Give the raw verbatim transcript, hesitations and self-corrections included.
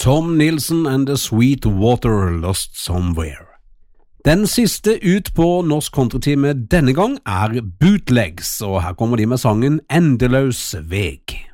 Tom Nilsson and the Sweet Water Lost Somewhere. Den siste ut på norsk countrytime denne gang er Bootlegs, og her kommer de med sangen Endeløs veg.